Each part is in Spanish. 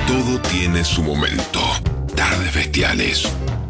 Todo tiene su momento. Tardes Bestiales.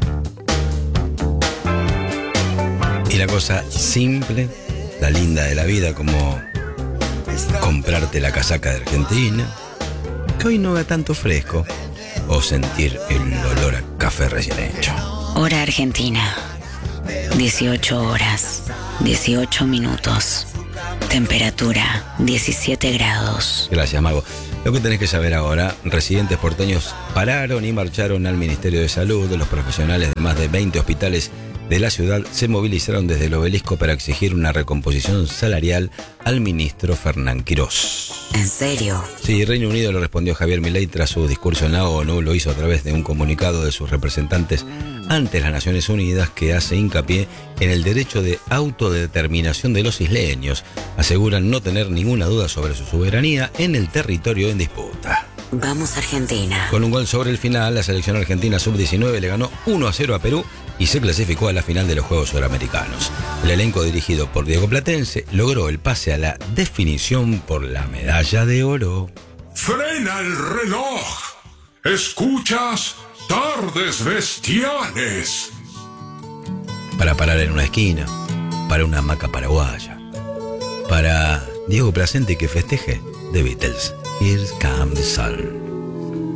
Y la cosa simple, la linda de la vida, como comprarte la casaca de Argentina, que hoy no da tanto fresco, o sentir el olor a café recién hecho. Hora Argentina. 18 horas, 18 minutos. Temperatura, 17 grados. Gracias, Mago. Lo que tenés que saber ahora, residentes porteños pararon y marcharon al Ministerio de Salud. Los profesionales de más de 20 hospitales de la ciudad se movilizaron desde el obelisco para exigir una recomposición salarial al ministro Fernán Quirós. ¿En serio? Sí, Reino Unido le respondió Javier Milei tras su discurso en la ONU. Lo hizo a través de un comunicado de sus representantes ante las Naciones Unidas que hace hincapié en el derecho de autodeterminación de los isleños. Aseguran no tener ninguna duda sobre su soberanía en el territorio en disputa. Vamos Argentina. Con un gol sobre el final, la selección argentina sub-19 le ganó 1-0 a Perú y se clasificó a la final de los Juegos Suramericanos. El elenco dirigido por Diego Platense logró el pase a la definición por la medalla de oro. ¡Frena el reloj! ¿Escuchas? Tardes Bestiales. Para parar en una esquina, para una hamaca paraguaya, para Diego Placente que festeje The Beatles. Here Comes the Sun.